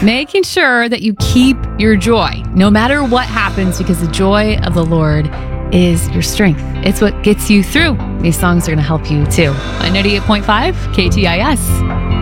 making sure that you keep your joy no matter what happens, because the joy of the Lord is your strength. It's what gets you through. These songs are going to help you too. On 98.5 KTIS.